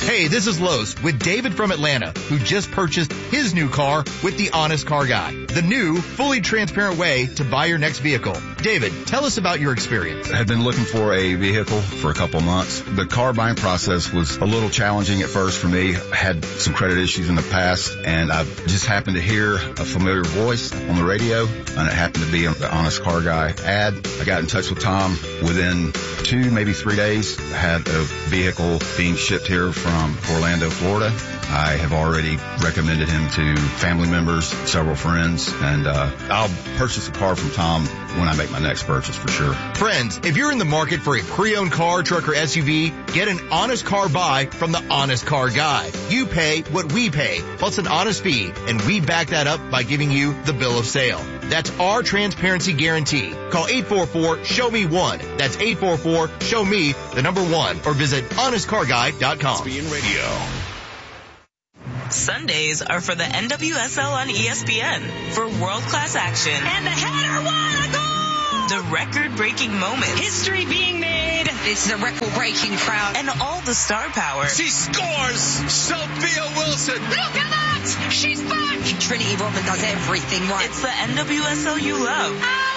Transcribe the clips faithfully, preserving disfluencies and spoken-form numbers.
Hey, this is Los with David from Atlanta, who just purchased his new car with the Honest Car Guy, the new, fully transparent way to buy your next vehicle. David, tell us about your experience. I had been looking for a vehicle for a couple of months. The car buying process was a little challenging at first for me. I had some credit issues in the past, and I just happened to hear a familiar voice on the radio, and it happened to be the Honest Car Guy ad. I got in touch with Tom. Within two, maybe three days, I had a vehicle being shipped here from Orlando, Florida. I have already recommended him to family members, several friends, and uh I'll purchase a car from Tom when I make my next purchase for sure. Friends, if you're in the market for a pre-owned car, truck, or S U V, get an honest car buy from the Honest Car Guy. You pay what we pay, plus an honest fee, and we back that up by giving you the bill of sale. That's our transparency guarantee. Call eight four four, show me one. That's eight four four, show me the number one, or visit honest car guy dot com. E S P N Radio. Sundays are for the N W S L on E S P N for world-class action. And the header, what a goal! The record-breaking moments. History being made. This is a record-breaking crowd. And all the star power. She scores! Sophia Wilson! Look at that! She's back! Trinity Rodman does everything right. It's the N W S L you love.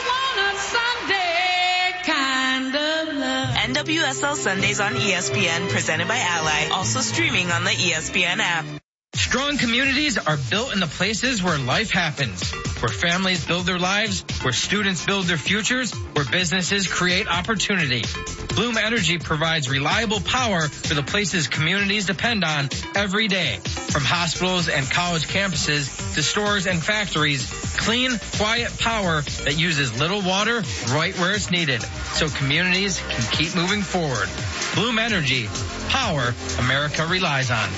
I want a Sunday kind of love. N W S L Sundays on E S P N, presented by Ally. Also streaming on the E S P N app. Strong communities are built in the places where life happens, where families build their lives, where students build their futures, where businesses create opportunity. Bloom Energy provides reliable power for the places communities depend on every day. From hospitals and college campuses to stores and factories, clean, quiet power that uses little water right where it's needed, so communities can keep moving forward. Bloom Energy, power America relies on.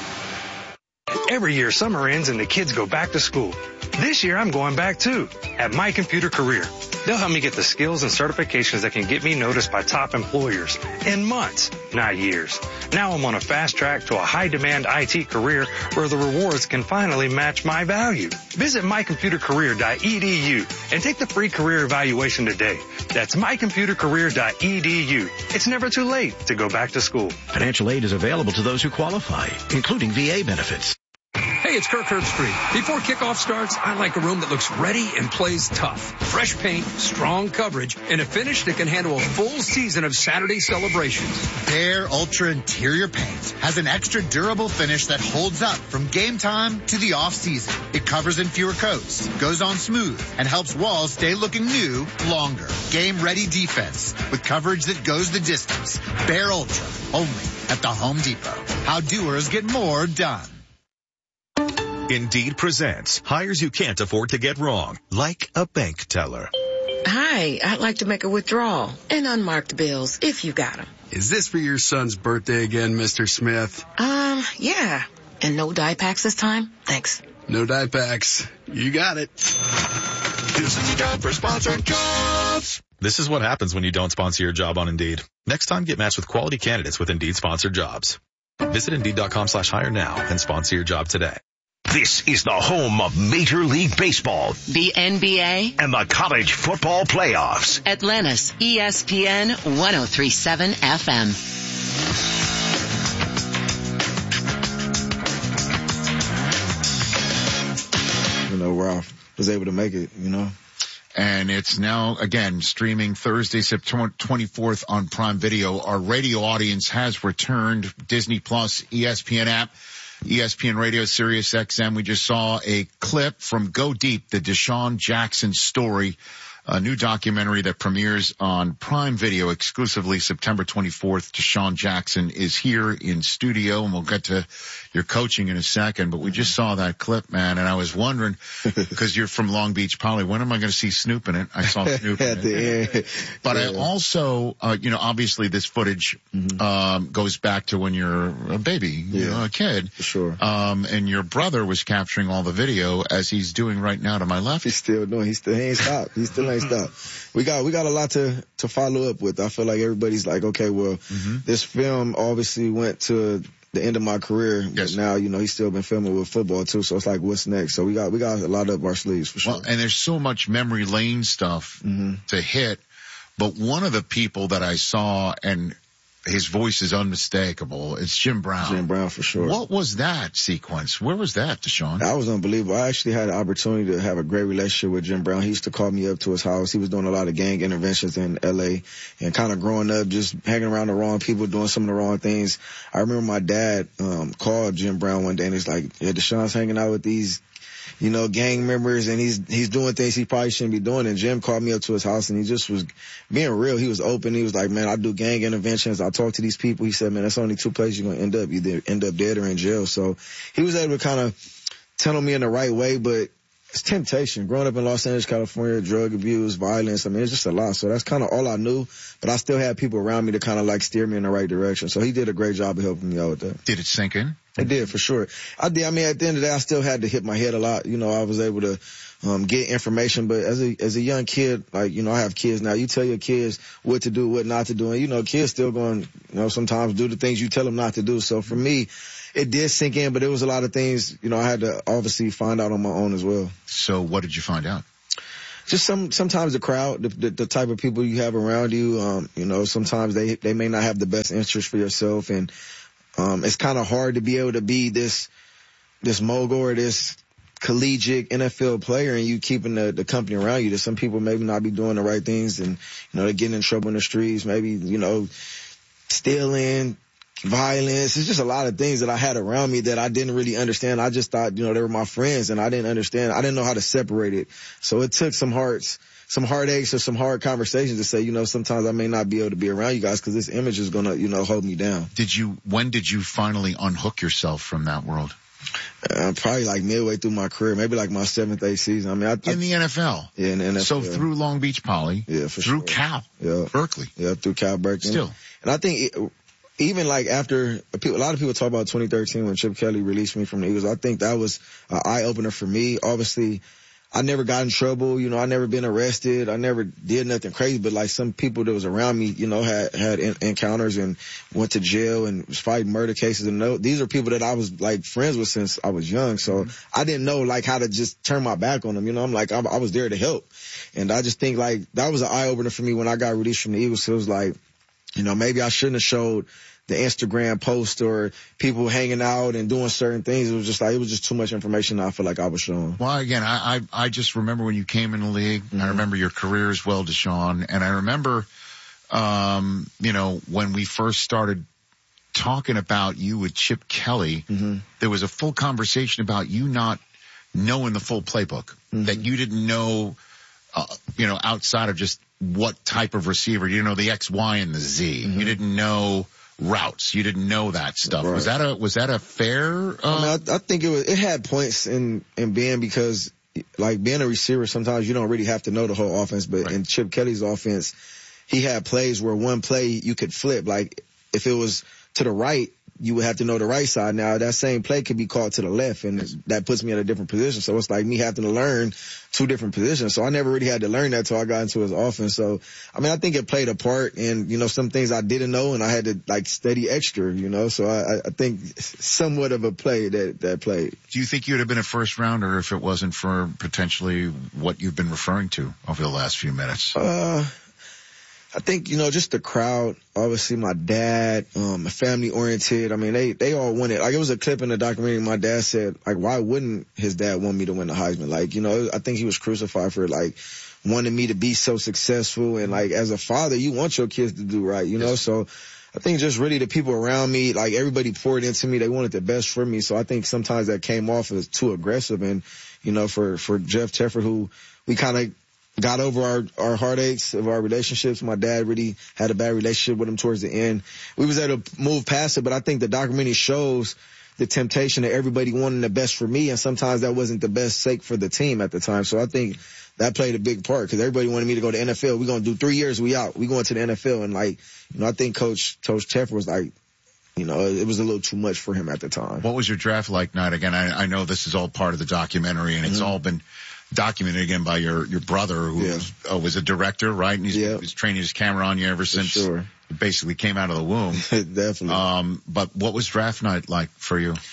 Every year, summer ends and the kids go back to school. This year, I'm going back too, at My Computer Career. They'll help me get the skills and certifications that can get me noticed by top employers in months, not years. Now I'm on a fast track to a high-demand I T career where the rewards can finally match my value. Visit my computer career dot e d u and take the free career evaluation today. That's my computer career dot e d u. It's never too late to go back to school. Financial aid is available to those who qualify, including V A benefits. Hey, it's Kirk Herbstreit. Before kickoff starts, I like a room that looks ready and plays tough. Fresh paint, strong coverage, and a finish that can handle a full season of Saturday celebrations. Behr Ultra Interior Paint has an extra durable finish that holds up from game time to the off season. It covers in fewer coats, goes on smooth, and helps walls stay looking new longer. Game ready defense with coverage that goes the distance. Behr Ultra, only at the Home Depot. How doers get more done. Indeed presents hires you can't afford to get wrong, like a bank teller. Hi, I'd like to make a withdrawal and unmarked bills if you got them. Is this for your son's birthday again, Mister Smith? Um, yeah. And no dye packs this time? Thanks. No dye packs. You got it. This is time for sponsored jobs. This is what happens when you don't sponsor your job on Indeed. Next time, get matched with quality candidates with Indeed sponsored jobs. Visit Indeed.com slash hire now and sponsor your job today. This is the home of Major League Baseball, the N B A, and the college football playoffs. Atlanta's E S P N one oh three point seven F M. You know, where I was able to make it, you know. And it's now, again, streaming Thursday, September twenty-fourth on Prime Video. Our radio audience has returned. Disney Plus, E S P N app. E S P N Radio, Sirius X M. We just saw a clip from Go Deep, the Deshaun Jackson story, a new documentary that premieres on Prime Video exclusively September twenty-fourth. Deshaun Jackson is here in studio, and we'll get to your coaching in a second. But we just saw that clip, man, and I was wondering, because you're from Long Beach Poly, when am I going to see Snoop in it? I saw Snoop in it. But yeah. I also, uh, you know, obviously this footage mm-hmm. um, goes back to when you're a baby, you yeah, know, a kid. For sure. Um, and your brother was capturing all the video, as he's doing right now to my left. He's still doing. He still he ain't stopped. He still ain't stopped. We got we got a lot to to follow up with. I feel like everybody's like, okay, well, mm-hmm. this film obviously went to the end of my career, yes. but now, you know, he's still been filming with football too, so it's like, what's next? So we got we got a lot up our sleeves for sure. Well, and there's so much memory lane stuff mm-hmm. to hit, but one of the people that I saw, and his voice is unmistakable. It's Jim Brown. Jim Brown for sure. What was that sequence? Where was that, Deshaun? That was unbelievable. I actually had the opportunity to have a great relationship with Jim Brown. He used to call me up to his house. He was doing a lot of gang interventions in L A and kind of growing up, just hanging around the wrong people, doing some of the wrong things. I remember my dad um called Jim Brown one day and he's like, yeah, Deshaun's hanging out with these, you know, gang members, and he's he's doing things he probably shouldn't be doing. And Jim called me up to his house, and he just was being real. He was open. He was like, man, I do gang interventions. I talk to these people. He said, man, that's only two places you're going to end up. You either end up dead or in jail. So he was able to kind of tunnel me in the right way, but it's temptation. Growing up in Los Angeles, California, drug abuse, violence, I mean, it's just a lot. So that's kind of all I knew, but I still had people around me to kind of like steer me in the right direction. So he did a great job of helping me out with that. Did it sink in? It did, for sure. I did. I mean, at the end of the day, I still had to hit my head a lot. You know, I was able to um get information, but as a as a young kid, like, you know, I have kids now. You tell your kids what to do, what not to do, and, you know, kids still going, you know, sometimes do the things you tell them not to do. So for me, it did sink in, but there was a lot of things, you know, I had to obviously find out on my own as well. So what did you find out? Just some, sometimes the crowd, the, the, the type of people you have around you, um, you know, sometimes they, they may not have the best interest for yourself. And, um, it's kind of hard to be able to be this, this mogul or this collegiate N F L player and you keeping the, the company around you. That some people maybe not be doing the right things and, you know, they're getting in trouble in the streets, maybe, you know, stealing, violence. It's just a lot of things that I had around me that I didn't really understand. I just thought, you know, they were my friends and I didn't understand. I didn't know how to separate it. So it took some hearts, some heartaches or some hard conversations to say, you know, sometimes I may not be able to be around you guys because this image is going to, you know, hold me down. Did you, when did you finally unhook yourself from that world? Uh, probably like midway through my career, maybe like my seventh, eighth season. I mean, I, in the N F L. Yeah, in the N F L. So through Long Beach Poly. Yeah, for through sure. Cal. Yeah. Berkeley. Yeah, through Cal Berkeley. Still. And I think it, even like after, a lot of people talk about twenty thirteen when Chip Kelly released me from the Eagles. I think that was an eye opener for me. Obviously, I never got in trouble. You know, I never been arrested. I never did nothing crazy, but like some people that was around me, you know, had, had in, encounters and went to jail and was fighting murder cases. And no, these are people that I was like friends with since I was young. So mm-hmm. I didn't know like how to just turn my back on them. You know, I'm like, I, I was there to help. And I just think like that was an eye opener for me when I got released from the Eagles. So it was like, you know, maybe I shouldn't have showed the Instagram post or people hanging out and doing certain things. It was just like, it was just too much information I feel like I was showing. Well, again, I, I, I just remember when you came in the league. Mm-hmm. I remember your career as well, Deshaun. And I remember, um, you know, when we first started talking about you with Chip Kelly, mm-hmm. there was a full conversation about you not knowing the full playbook, mm-hmm. that you didn't know, uh, you know, outside of just what type of receiver, you didn't know the X, Y, and the Z. Mm-hmm. You didn't know routes. You didn't know that stuff. Right. Was that a, was that a fair, uh, I mean, I, I think it was, it had points in, in being because like being a receiver, sometimes you don't really have to know the whole offense, but right. in Chip Kelly's offense, he had plays where one play you could flip. Like if it was to the right, you would have to know the right side. Now that same play could be called to the left and that puts me in a different position. So it's like me having to learn two different positions. So I never really had to learn that till I got into his offense. So, I mean, I think it played a part and, you know, some things I didn't know and I had to like study extra, you know, so I, I think somewhat of a play that, that played. Do you think you would have been a first rounder if it wasn't for potentially what you've been referring to over the last few minutes? Uh, I think, you know, just the crowd, obviously my dad, um, family oriented. I mean, they, they all wanted, like it was a clip in the documentary. My dad said, like, why wouldn't his dad want me to win the Heisman? Like, you know, I think he was crucified for like wanting me to be so successful. And like, as a father, you want your kids to do right, you know? Yes. So I think just really the people around me, like everybody poured into me. They wanted the best for me. So I think sometimes that came off as too aggressive. And, you know, for, for Jeff Tedford, who we kind of got over our, our heartaches of our relationships. My dad really had a bad relationship with him towards the end. We was able to move past it, but I think the documentary shows the temptation of everybody wanting the best for me, and sometimes that wasn't the best sake for the team at the time. So I think that played a big part because everybody wanted me to go to N F L. We're going to do three years, we out. We going to the N F L. And like, you know, I think Coach, Coach Tedford was like, you know, it was a little too much for him at the time. What was your draft like night? Again, I, I know this is all part of the documentary and it's mm-hmm. all been documented again by your, your brother who yeah. was, oh, was a director, right? And he's, yeah. he's training his camera on you ever since sure. it basically came out of the womb. Definitely. Um, but what was draft night like for you?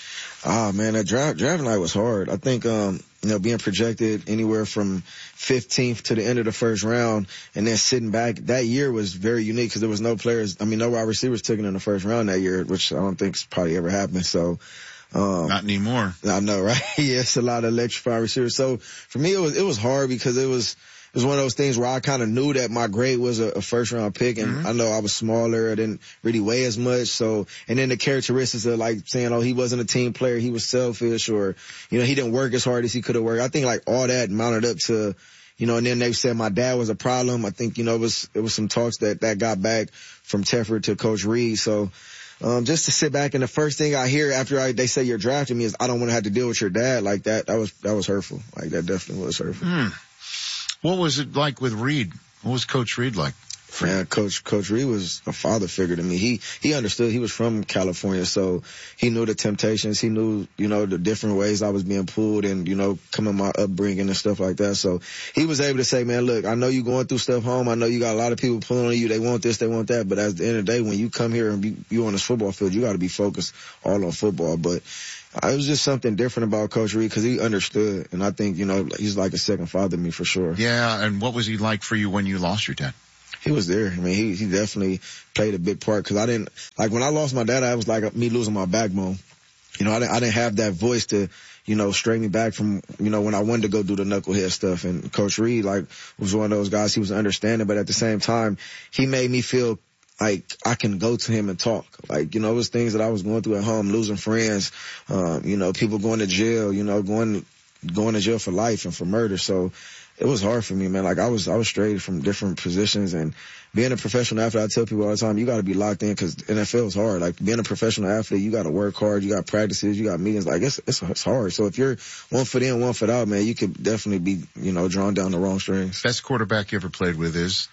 Oh man, that draft, draft night was hard. I think, um, you know, being projected anywhere from fifteenth to the end of the first round and then sitting back, that year was very unique because there was no players, I mean, no wide receivers taken in the first round that year, which I don't think's probably ever happened. So, um, not anymore. I know, right? Yeah, it's a lot of electrifying receivers. So for me, it was, it was hard because it was, it was one of those things where I kind of knew that my grade was a, a first round pick, and mm-hmm. I know I was smaller. I didn't really weigh as much. So, and then the characteristics of like saying, oh, he wasn't a team player, he was selfish, or, you know, he didn't work as hard as he could have worked. I think like all that mounted up to, you know, and then they said my dad was a problem. I think, you know, it was, it was some talks that, that got back from Tefford to Coach Reed. So, um, just to sit back and the first thing I hear after I, they say you're drafting me is I don't want to have to deal with your dad like that. That was, that was hurtful. Like that definitely was hurtful. Mm. What was it like with Reed? What was Coach Reed like? Yeah, Coach, Coach Reed was a father figure to me. He, he understood. He was from California, so he knew the temptations. He knew, you know, the different ways I was being pulled and, you know, coming my upbringing and stuff like that. So he was able to say, man, look, I know you going through stuff home. I know you got a lot of people pulling on you. They want this, they want that. But at the end of the day, when you come here and you, you on this football field, you got to be focused all on football. But it was just something different about Coach Reed because he understood. And I think, you know, he's like a second father to me for sure. Yeah. And what was he like for you when you lost your dad? He was there. I mean, he, he definitely played a big part because I didn't, like when I lost my dad, I was like me losing my backbone. You know, I didn't, I didn't have that voice to, you know, straighten me back from, you know, when I wanted to go do the knucklehead stuff. And Coach Reed, like, was one of those guys, he was understanding, but at the same time, he made me feel like I can go to him and talk. Like, you know, it was things that I was going through at home, losing friends, um, you know, people going to jail, you know, going, going to jail for life and for murder. So it was hard for me, man. Like I was, I was strayed from different positions, and being a professional athlete, I tell people all the time, you got to be locked in because N F L is hard. Like being a professional athlete, you got to work hard. You got practices, you got meetings. Like it's, it's, it's hard. So if you're one foot in, one foot out, man, you could definitely be, you know, drawn down the wrong strings. Best quarterback you ever played with is?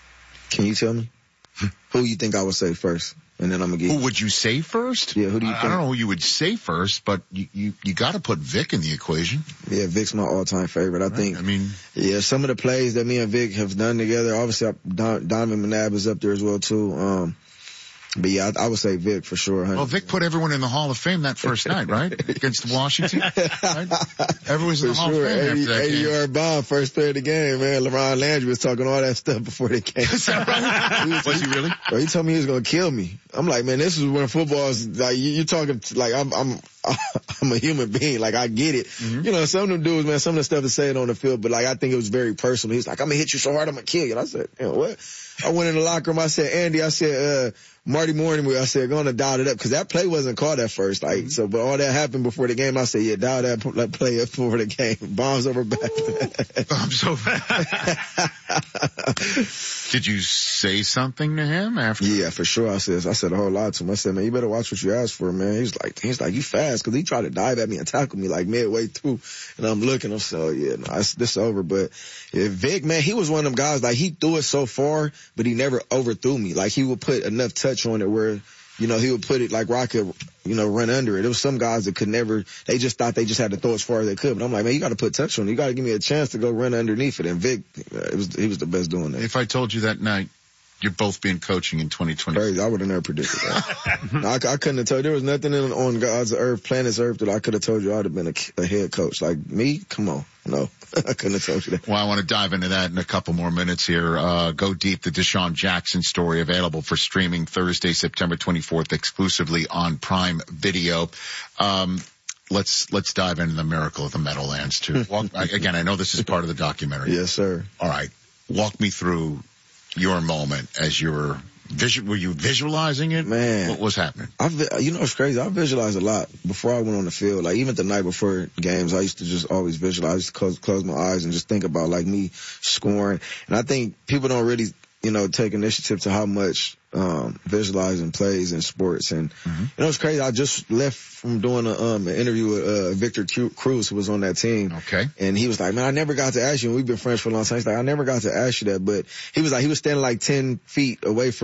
Can you tell me? Who you think I would say first? And then I'm gonna get. Who would you say first? Yeah, who do you I, think? I don't know who you would say first, but you, you, you gotta put Vic in the equation. Yeah, Vic's my all-time favorite. I right. think. I mean. Yeah, some of the plays that me and Vic have done together, obviously I, Don, Donovan McNabb is up there as well too. Um, but yeah, I, I would say Vic for sure. one hundred percent. Well, Vic put everyone in the Hall of Fame that first night, right? Against Washington. Right? Everyone's in the for Hall sure. of Fame after that eighty yard bomb, first play of the game, man. LeRon Landry was talking all that stuff before the game. Is that right? was, was he really? Bro, he told me he was gonna kill me. I'm like, man, this is when football is like, you, you're talking to, like, I'm, I'm, I'm a human being. Like, I get it. Mm-hmm. You know, some of them dudes, man, some of the stuff to say it on the field, but like, I think it was very personal. He's like, I'm gonna hit you so hard, I'm gonna kill you. And I said, you know what? I went in the locker room. I said, Andy, I said, uh, Marty Morning, I said, going to dial it up because that play wasn't called at first. Like, mm-hmm. so, but all that happened before the game. I said, yeah, dial that, that play up before the game. Bombs over back. Bombs over. Did you say something to him after? Yeah, for sure. I said, I said a whole lot to him. I said, man, you better watch what you ask for, man. He's like, he's like, you fast, because he tried to dive at me and tackle me like midway through, and I'm looking. I'm so yeah, no, it's, this is over. But yeah, Vic, man, he was one of them guys. Like he threw it so far, but he never overthrew me. Like he would put enough touch on it where, you know, he would put it like where I could, you know, run under it. There was some guys that could never, they just thought they just had to throw as far as they could. But I'm like, man, you got to put touch on it. You got to give me a chance to go run underneath it. And Vic, uh, it was, he was the best doing that. If I told you that night, you're both being coaching in twenty twenty. Crazy. I would have never predicted that. no, I, I couldn't have told you. There was nothing in, on God's earth, planet's earth, that I could have told you I'd have been a, a head coach. Like me, come on. No, I couldn't have told you that. Well, I want to dive into that in a couple more minutes here. Uh, go deep. The Deshaun Jackson story available for streaming Thursday, September twenty-fourth, exclusively on Prime Video. Um, let's, let's dive into the miracle of the Meadowlands too. Walk, I, again, I know this is part of the documentary. Yes, sir. All right. Walk me through your moment as you were visual. Were you visualizing it? Man, what was happening? I, you know, it's crazy. I visualized a lot before I went on the field. Like even the night before games, I used to just always visualize, I used to close, close my eyes and just think about like me scoring. And I think people don't really, you know, take initiative to how much, um, visualizing plays in sports. And, mm-hmm. you know, it's crazy. I just left from doing a, um, an interview with, uh, Victor Cruz, who was on that team. Okay. And he was like, man, I never got to ask you. And we've been friends for a long time. He's like, I never got to ask you that. But he was like, he was standing like ten feet away from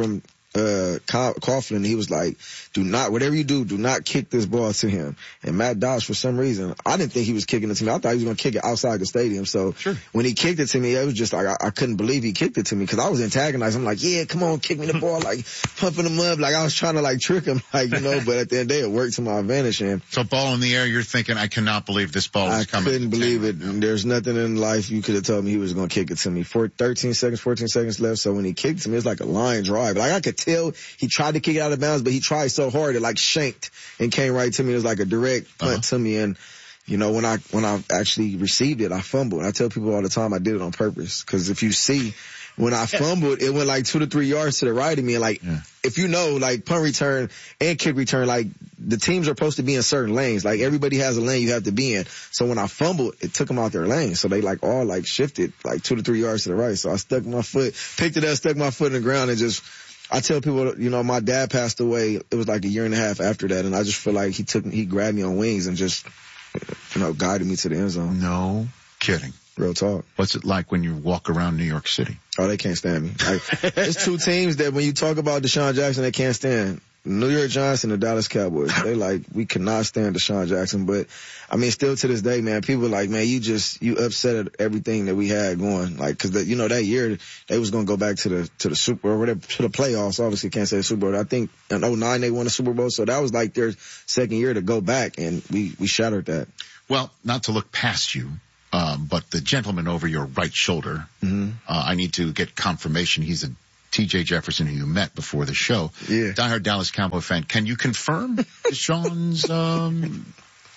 uh, Coughlin, he was like, do not, whatever you do, do not kick this ball to him. And Matt Dodge, for some reason, I didn't think he was kicking it to me. I thought he was going to kick it outside the stadium. So sure. when he kicked it to me, it was just like, I, I couldn't believe he kicked it to me because I was antagonized. I'm like, yeah, come on, kick me the ball, like pumping him up. Like I was trying to like trick him, like, you know, but at the end of the day, it worked to my advantage. And so ball in the air, you're thinking, I cannot believe this ball is I coming. I couldn't believe it. Right, there's nothing in life you could have told me he was going to kick it to me. For thirteen seconds, fourteen seconds left. So when he kicked it to me, it was like a line drive. Like I could tell he tried to kick it out of bounds, but he tried so hard it like shanked and came right to me. It was like a direct punt uh-huh. to me. And, you know, when I, when I actually received it, I fumbled. And I tell people all the time I did it on purpose. Cause if you see, when I fumbled, it went like two to three yards to the right of me. And like, yeah. if you know, like punt return and kick return, like the teams are supposed to be in certain lanes. Like everybody has a lane you have to be in. So when I fumbled, it took them out their lane. So they like all like shifted like two to three yards to the right. So I stuck my foot, picked it up, stuck my foot in the ground and just, I tell people, you know, my dad passed away. It was like a year and a half after that. And I just feel like he took, he grabbed me on wings and just, you know, guided me to the end zone. No kidding. Real talk. What's it like when you walk around New York City? Oh, they can't stand me. Like, there's two teams that when you talk about Deshaun Jackson, they can't stand. New York Giants and the Dallas Cowboys. They like, we cannot stand Deshaun Jackson. But, I mean, still to this day, man, people are like, man, you just, you upset at everything that we had going. Like, cause the, you know, that year, they was going to go back to the, to the Super Bowl, whatever, to the playoffs. Obviously can't say the Super Bowl. I think in oh nine they won the Super Bowl. So that was like their second year to go back. And we, we shattered that. Well, not to look past you. Um, but the gentleman over your right shoulder, mm-hmm. uh, I need to get confirmation. He's a T J Jefferson who you met before the show. Yeah. Diehard Dallas Cowboy fan. Can you confirm Deshaun's, um,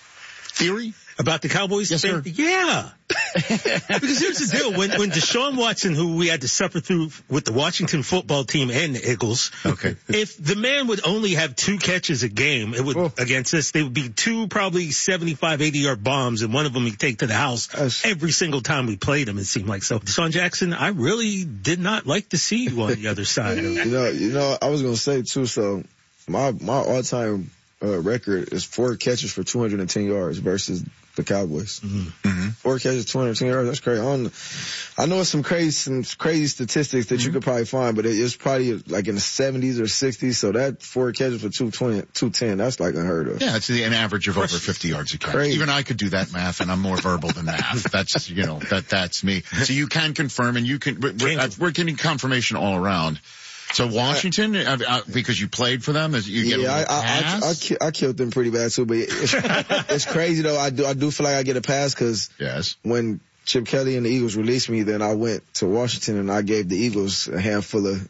theory? About the Cowboys? Yes, sir. Yeah. Because here's the deal. When, when Deshaun Watson, who we had to suffer through with the Washington football team and the Eagles, okay. if the man would only have two catches a game, it would, oh. against us, they would be two probably seventy-five, eighty yard bombs, and one of them he'd take to the house That's... every single time we played him, it seemed like. So, Deshaun Jackson, I really did not like to see you on the other side. Of you know, you know, I was going to say, too, so my, my all-time uh, record is four catches for two hundred ten yards versus the Cowboys. Mm-hmm. Mm-hmm. Four catches, two hundred ten yards. That's crazy. I, don't, I know it's some crazy, some crazy statistics that mm-hmm. you could probably find, but it, it's probably like in the seventies or sixties. So that four catches for two twenty, two ten, that's like unheard of. Yeah, it's an average of over fifty yards a catch. Crazy. Even I could do that math, and I'm more verbal than math. That's, you know, that, that's me. So you can confirm, and you can, we're, we're getting confirmation all around. So Washington, uh, uh, because you played for them, as you get yeah, a pass? I, I, I, I, ki- I killed them pretty bad too. But it's, it's crazy though. I do, I do feel like I get a pass because yes. when Chip Kelly and the Eagles released me, then I went to Washington and I gave the Eagles a handful of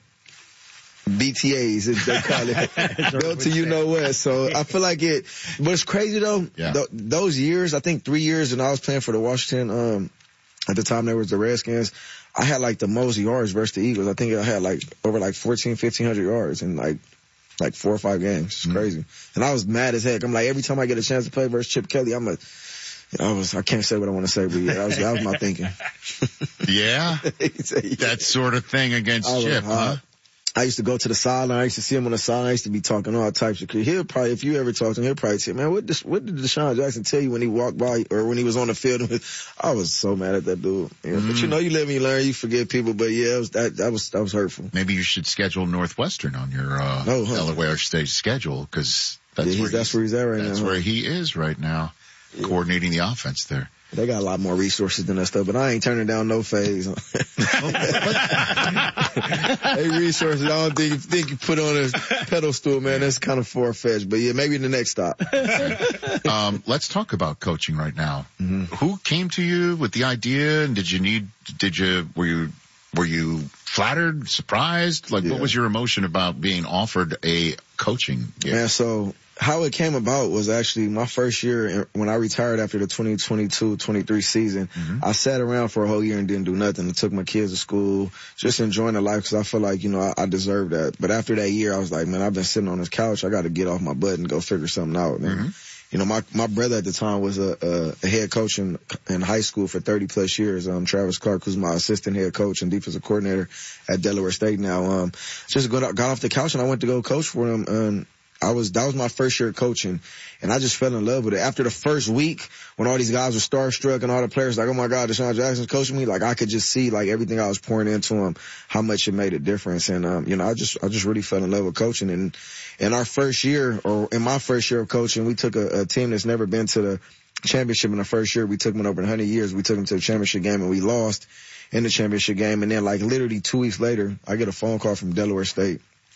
B T As, as they call it, built to you know what. So I feel like it. But it's crazy though. Yeah. Th- those years, I think three years, and I was playing for the Washington. Um, at the time there was the Redskins. I had like the most yards versus the Eagles. I think I had like over like fourteen, fifteen hundred yards in like, like four or five games. It's mm-hmm. crazy. And I was mad as heck. I'm like, every time I get a chance to play versus Chip Kelly, I'm a, I was, I can't say what I want to say, but yeah, that was, that was my thinking. Yeah? That sort of thing against was, Chip, huh? huh? I used to go to the sideline. I used to see him on the sideline. I used to be talking all types of crap. He'll probably, if you ever talk to him, he'll probably say, man, what, this, what did Deshaun Jackson tell you when he walked by or when he was on the field? I was so mad at that dude. Yeah, mm. But you know, you live and you learn, you forget people. But yeah, it was, that, that was, that was hurtful. Maybe you should schedule Northwestern on your, uh, oh, huh. Delaware State schedule because that's, yeah, where, that's where he's at right that's now. That's where huh? he is right now, yeah. Coordinating the offense there. They got a lot more resources than that stuff, but I ain't turning down no phase. Hey, resources, I don't think, think you put on a pedestal, man. That's kind of far-fetched, but yeah, maybe the next stop. um, let's talk about coaching right now. Mm-hmm. Who came to you with the idea, and did you need, did you, were you, were you flattered, surprised? Like, yeah. What was your emotion about being offered a coaching gig? Man, so how it came about was actually my first year when I retired after the twenty twenty-two twenty-three season. Mm-hmm. I sat around for a whole year and didn't do nothing. I took my kids to school, just enjoying the life because I feel like, you know, I, I deserve that. But after that year, I was like, man, I've been sitting on this couch. I got to get off my butt and go figure something out, man. Mm-hmm. You know, my, my brother at the time was a, a, a head coach in, in high school for thirty plus years. Um, Travis Clark, who's my assistant head coach and defensive coordinator at Delaware State now. Um, just got, got off the couch and I went to go coach for him. Um, I was, that was my first year coaching, and I just fell in love with it. After the first week, when all these guys were starstruck and all the players like, oh my God, Deshaun Jackson's coaching me, like I could just see like everything I was pouring into him, how much it made a difference. And, um, you know, I just, I just really fell in love with coaching. And in our first year, or in my first year of coaching, we took a, a team that's never been to the championship in the first year. We took them in over one hundred years. We took them to the championship game and we lost in the championship game. And then like literally two weeks later, I get a phone call from Delaware State.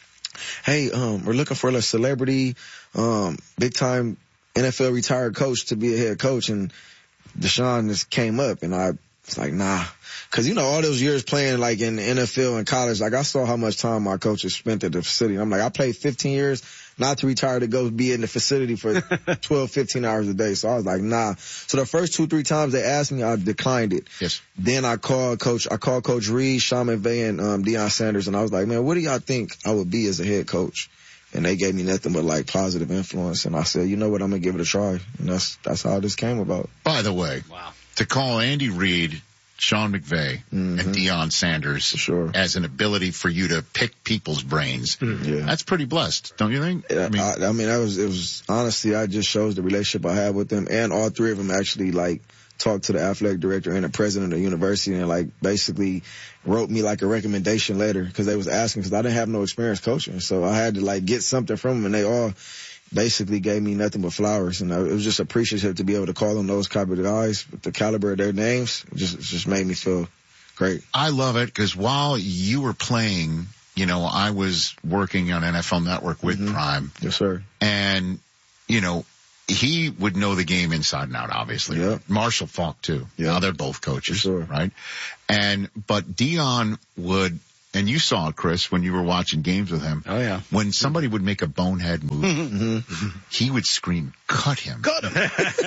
Hey, um, we're looking for a celebrity, um, big time N F L retired coach to be a head coach. And Deshaun just came up and I was like, nah. Cause you know, all those years playing like in the N F L and college, like I saw how much time my coaches spent at the facility. And I'm like, I played fifteen years not to retire to go be in the facility for twelve, fifteen hours a day. So I was like, nah. So the first two, three times they asked me, I declined it. Yes. Then I called coach, I called Coach Reed, Sean McVay, and, um, Deion Sanders. And I was like, man, what do y'all think I would be as a head coach? And they gave me nothing but like positive influence. And I said, you know what? I'm going to give it a try. And that's, that's how this came about. By the way, wow. To call Andy Reid, Sean McVay, mm-hmm. and Deion Sanders sure. as an ability for you to pick people's brains. Mm-hmm. Yeah. That's pretty blessed, don't you think? Yeah, I mean, I, I mean, that was, it was, honestly, I just shows the relationship I had with them, and all three of them actually, like, talked to the athletic director and the president of the university and, like, basically wrote me, like, a recommendation letter, because they was asking, because I didn't have no experience coaching, so I had to, like, get something from them, and they all basically gave me nothing but flowers, and it was just appreciative to be able to call them those type of guys with the caliber of their names. It just, it just made me feel great. I love it because while you were playing, you know, I was working on N F L Network with mm-hmm. Prime. Yes, sir. And, you know, he would know the game inside and out, obviously. Yeah. Marshall Faulk too. Yeah. Now they're both coaches, sure. right? And, but Deion would, and you saw it, Chris, when you were watching games with him. Oh, yeah. When somebody would make a bonehead move, mm-hmm. he would scream, cut him. Cut him.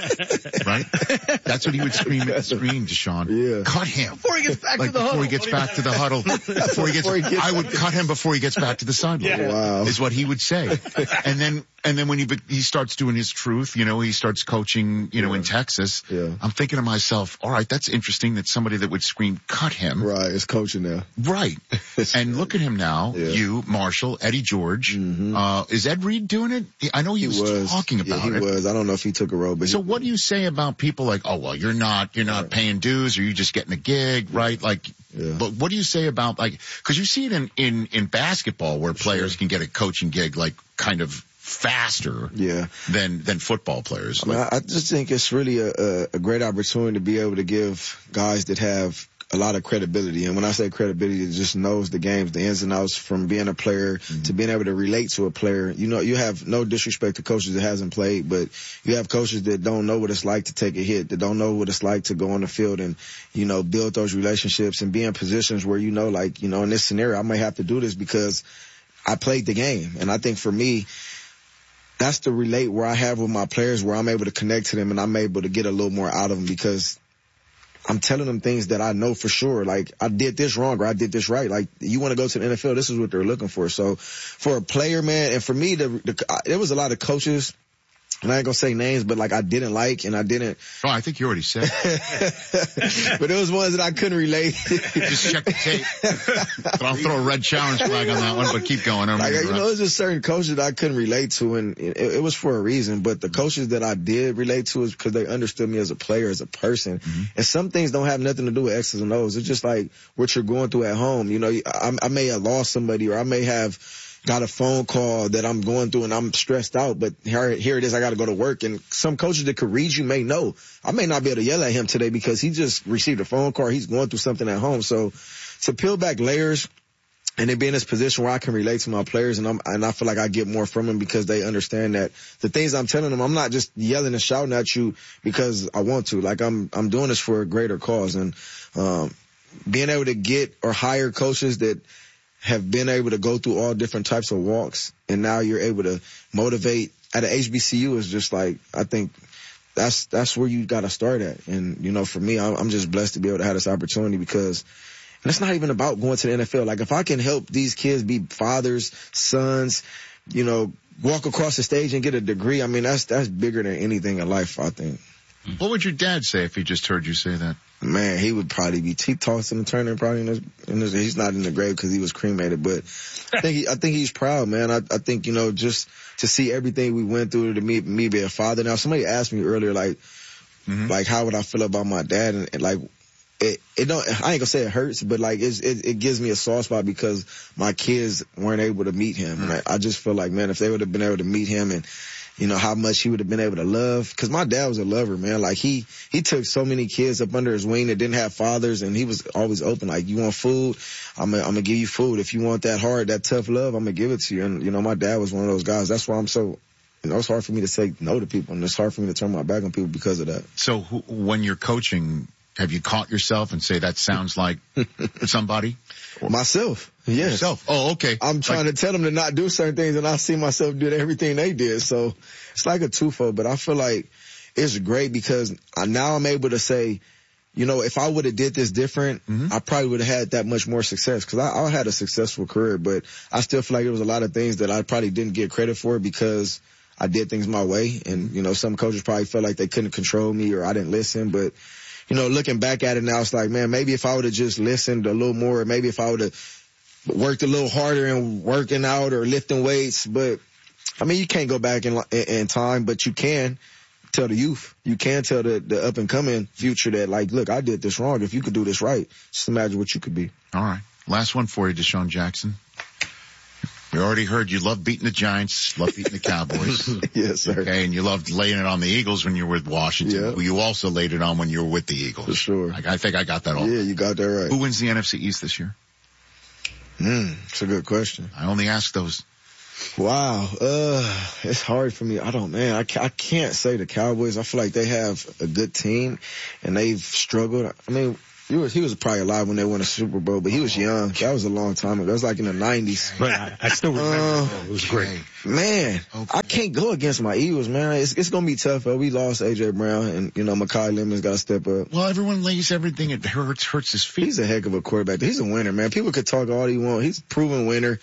Right? That's what he would scream at the screen, Deshaun. Yeah. Cut him. Before he gets back like to the before huddle. he gets back to the huddle. Before he gets, before he gets I would cut him before he gets back to the sideline. Yeah. Wow. Is what he would say. And then, and then when he, he starts doing his truth, you know, he starts coaching, you know, yeah. in Texas. Yeah. I'm thinking to myself, all right, that's interesting that somebody that would scream, cut him. Right. Is coaching now. Right. And look at him now. Yeah. You, Marshall, Eddie George. Mm-hmm. Uh, is Ed Reed doing it? I know he, he was, was talking about yeah, he it. He was. I don't know if he took a role, but so he, what do you say about people like, oh, well, you're not, you're not right. paying dues or you just getting a gig, right? Like, yeah. but what do you say about like, cause you see it in, in, in basketball where players sure. can get a coaching gig like kind of faster yeah. than, than football players. I, mean, like, I just think it's really a, a, a great opportunity to be able to give guys that have a lot of credibility. And when I say credibility, it just knows the games, the ins and outs, from being a player mm-hmm. to being able to relate to a player. You know, you have no disrespect to coaches that hasn't played, but you have coaches that don't know what it's like to take a hit, that don't know what it's like to go on the field and, you know, build those relationships and be in positions where, you know, like, you know, in this scenario, I might have to do this because I played the game. And I think for me, that's the relate where I have with my players, where I'm able to connect to them and I'm able to get a little more out of them because I'm telling them things that I know for sure. Like, I did this wrong or I did this right. Like, you want to go to the N F L, this is what they're looking for. So for a player, man, and for me, the, the, there was a lot of coaches, and I ain't gonna say names, but like I didn't like and I didn't. Oh, I think you already said. But there was ones that I couldn't relate. Just check the tape. But I'll throw a red challenge flag on that one, but keep going. I'm like, you know, there's just certain coaches that I couldn't relate to, and it, it was for a reason. But the coaches that I did relate to is because they understood me as a player, as a person. Mm-hmm. And some things don't have nothing to do with X's and O's. It's just like what you're going through at home. You know, I, I may have lost somebody, or I may have got a phone call that I'm going through and I'm stressed out, but here, here it is. I got to go to work. And some coaches that could read you may know I may not be able to yell at him today because he just received a phone call. He's going through something at home. So to peel back layers and then be in this position where I can relate to my players, and I'm, and I feel like I get more from them because they understand that the things I'm telling them, I'm not just yelling and shouting at you because I want to. Like, I'm, I'm doing this for a greater cause. And, um, being able to get or hire coaches that have been able to go through all different types of walks, and now you're able to motivate at an H B C U is just like, I think that's, that's where you got to start at. And, you know, for me, I'm, I'm just blessed to be able to have this opportunity because, and it's not even about going to the N F L. Like, if I can help these kids be fathers, sons, you know, walk across the stage and get a degree, I mean, that's, that's bigger than anything in life, I think. What would your dad say if he just heard you say that? Man, he would probably be he tossing and turning probably in his, in his, he's not in the grave because he was cremated, but I think he, I think he's proud, man. I, I think, you know, just to see everything we went through to me, me be a father. Now, somebody asked me earlier, like, mm-hmm. like, how would I feel about my dad? And, and like, it, it don't, I ain't gonna say it hurts, but like, it's, it, it gives me a soft spot because my kids weren't able to meet him. Mm-hmm. And I, I just feel like, man, if they would have been able to meet him and, you know, how much he would have been able to love. Cause my dad was a lover, man. Like he, he took so many kids up under his wing that didn't have fathers, and he was always open. Like, you want food? I'm gonna, I'm gonna give you food. If you want that hard, that tough love, I'm gonna give it to you. And, you know, my dad was one of those guys. That's why I'm so, you know, it's hard for me to say no to people, and it's hard for me to turn my back on people because of that. So who, when you're coaching, have you caught yourself and say that sounds like somebody? Myself. Yes. Yourself. Oh, okay. I'm trying like, to tell them to not do certain things, and I see myself doing everything they did. So it's like a twofold, but I feel like it's great because I, now I'm able to say, you know, if I would have did this different, mm-hmm. I probably would have had that much more success because I, I had a successful career, but I still feel like there was a lot of things that I probably didn't get credit for because I did things my way. And, you know, some coaches probably felt like they couldn't control me or I didn't listen, but you know, looking back at it now, it's like, man, maybe if I would have just listened a little more, or maybe if I would have worked a little harder and working out or lifting weights. But, I mean, you can't go back in, in time, but you can tell the youth. You can tell the, the up-and-coming future that, like, look, I did this wrong. If you could do this right, just imagine what you could be. All right. Last one for you, Deshaun Jackson. We already heard you love beating the Giants, love beating the Cowboys. Yes, sir. Okay, and you loved laying it on the Eagles when you were with Washington. Yeah. You also laid it on when you were with the Eagles. For sure. I, I think I got that all. Yeah, you got that right. Who wins the N F C East this year? Hmm, it's a good question. I only ask those. Wow. Uh, it's hard for me. I don't, man, I, ca- I can't say the Cowboys. I feel like they have a good team and they've struggled. I mean, He was, he was probably alive when they won a Super Bowl, but he was young. That was a long time ago. That was like in the nineties. But I, I still remember. Uh, it was great. Man, okay. I can't go against my Eagles, man. It's, it's going to be tough. Though. We lost A J Brown, and, you know, Mekhi Lemons got to step up. Well, everyone lays everything. It hurts, hurts his feet. He's a heck of a quarterback. He's a winner, man. People could talk all they want. He's a proven winner.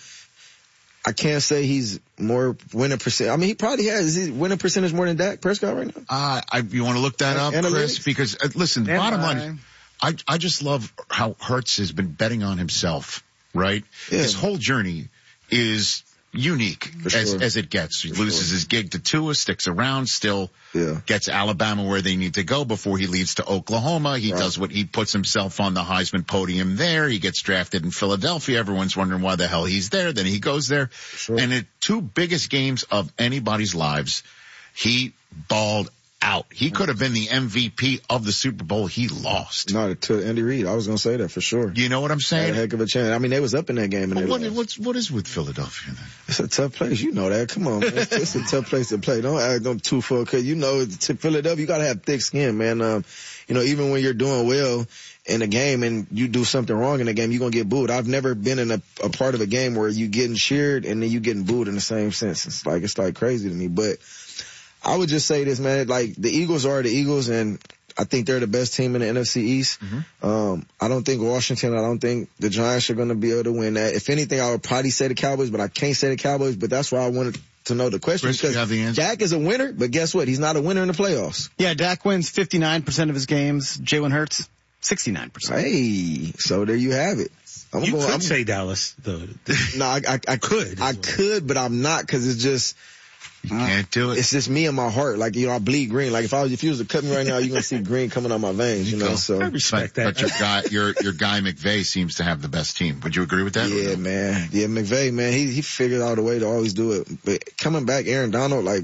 I can't say he's more winning percent. I mean, he probably has. Is he winning percentage more than Dak Prescott right now? Uh, I, you want to look that up, Analytics? Chris? Because, uh, listen, the bottom line is, I, I just love how Hurts has been betting on himself, right? Yeah. His whole journey is unique sure. as, as it gets. He For loses sure. his gig to Tua, sticks around, still yeah. gets Alabama where they need to go before he leaves to Oklahoma. He right. does what he puts himself on the Heisman podium there. He gets drafted in Philadelphia. Everyone's wondering why the hell he's there. Then he goes there. Sure. And the two biggest games of anybody's lives, he balled out. He could have been the M V P of the Super Bowl. He lost. No, to Andy Reid. I was going to say that for sure. You know what I'm saying? Had a heck of a chance. I mean, they was up in that game. And what, what's, what is with Philadelphia then? It's a tough place. You know that. Come on, man. It's, it's a tough place to play. Don't act them too full. Cause you know, to Philadelphia, you got to have thick skin, man. Um, you know, even when you're doing well in a game and you do something wrong in a game, you're going to get booed. I've never been in a, a part of a game where you getting cheered and then you getting booed in the same sense. It's like, it's like crazy to me, but I would just say this, man, like the Eagles are the Eagles and I think they're the best team in the N F C East. Mm-hmm. Um, I don't think Washington, I don't think the Giants are going to be able to win that. If anything, I would probably say the Cowboys, but I can't say the Cowboys, but that's why I wanted to know the question. Chris, because the Dak is a winner, but guess what? He's not a winner in the playoffs. Yeah, Dak wins fifty-nine percent of his games. Jalen Hurts, sixty-nine percent. Hey, so there you have it. I'm you going, could I'm, say Dallas, though. No, I, I, I could. I well. could, but I'm not because it's just, You can't do it. It's just me and my heart. Like, you know, I bleed green. Like, if I was, if you was to cut me right now, you're going to see green coming out my veins, you know, cool. so. I respect but, that. But your guy, your, your guy McVay seems to have the best team. Would you agree with that? Yeah, man. Yeah, McVay, man, he, he figured out a way to always do it. But coming back, Aaron Donald, like,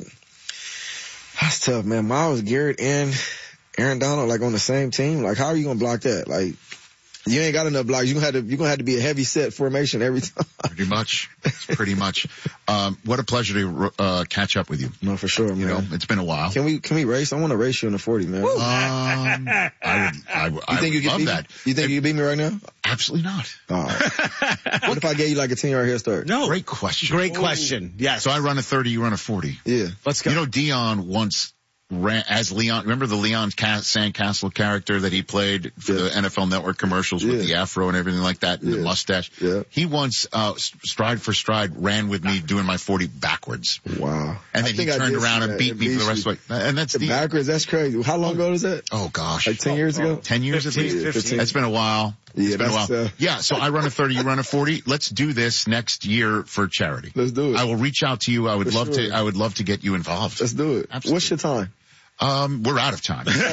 that's tough, man. Myles Garrett and Aaron Donald, like, on the same team. Like, how are you going to block that? Like, you ain't got enough blocks. You're going to have to, you're going to have to be a heavy set formation every time. Pretty much. It's pretty much. Um, what a pleasure to, uh, catch up with you. No, for sure, man. You know, it's been a while. Can we, can we race? I want to race you in the forty, man. Um, I would, I, I you think would you love beat that. Me? You think if, you can beat me right now? Absolutely not. All right. What if I gave you like a ten yard head start? No. Great question. Great question. Yes. So I run a thirty, you run a forty. Yeah. Let's go. You know, Dion once ran as Leon. Remember the Leon Sandcastle character that he played for yeah. the N F L Network commercials yeah. with the afro and everything like that, and yeah. the mustache? Yeah. He once, uh, stride for stride, ran with me doing my forty backwards. Wow. And then he turned around and beat me for the rest of the way. And that's the backwards. That's crazy. How long ago was that? Oh gosh. Like ten years ago? ten years at least? fifteen. That's been a while. Yeah, it's been a while. Uh, yeah, so I run a thirty, you run a forty. Let's do this next year for charity. Let's do it. I will reach out to you. I would for love sure. to, I would love to get you involved. Let's do it. Absolutely. What's your time? Um, we're out of time. uh,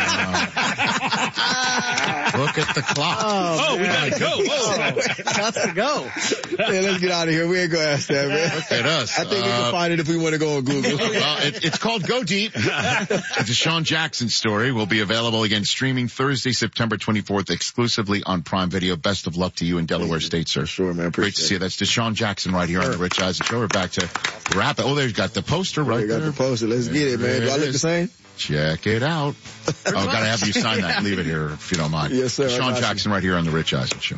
look at the clock. Oh, oh we gotta go. Oh, got to go. Yeah, let's get out of here. We ain't gonna ask that, man. Look at us. I think uh, we can find it if we want to go on Google. Well, it, it's called Go Deep. It's a Deshaun Jackson story. Will be available again streaming Thursday, September twenty-fourth, exclusively on Prime Video. Best of luck to you in Delaware State, sir. Sure, man. Appreciate Great to see you. That's Deshaun Jackson right here on the Rich Eisen Show. We're back to wrap it. Oh, there's got the poster right there. Got the poster. Let's there get it, man. Do I look the same? Check it out. Oh, gotta have you sign that. Leave it here if you don't mind. Yes, sir. Deshaun Jackson you. right here on the Rich Eisen Show.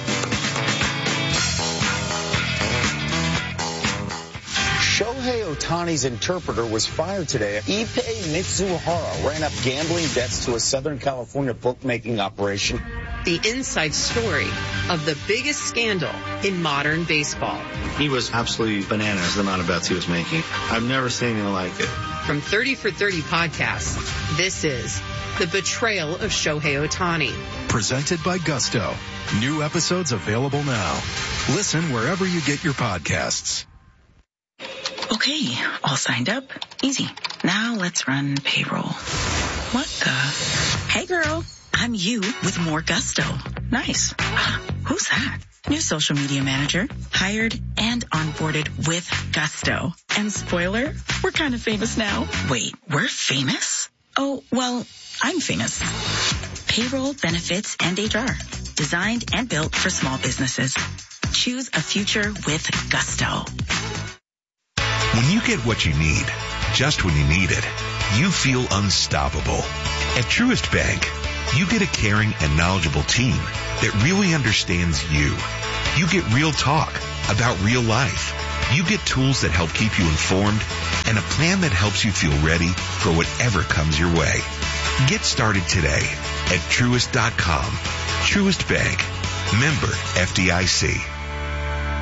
Shohei Ohtani's interpreter was fired today. Ippei Mitsuhara ran up gambling debts to a Southern California bookmaking operation. The inside story of the biggest scandal in modern baseball. He was absolutely bananas, the amount of bets he was making. I've never seen anything like it. From thirty for thirty podcasts, this is The Betrayal of Shohei Ohtani. Presented by Gusto. New episodes available now. Listen wherever you get your podcasts. Okay, all signed up. Easy. Now let's run payroll. What the? Hey girl, I'm you with more Gusto. Nice. Who's that? New social media manager, hired and onboarded with Gusto. And spoiler, we're kind of famous now. Wait, we're famous? Oh, well, I'm famous. Payroll, benefits, and H R. Designed and built for small businesses. Choose a future with Gusto. When you get what you need, just when you need it, you feel unstoppable. At Truist Bank, you get a caring and knowledgeable team that really understands you. You get real talk about real life. You get tools that help keep you informed and a plan that helps you feel ready for whatever comes your way. Get started today at Truist dot com. Truist Bank. Member F D I C.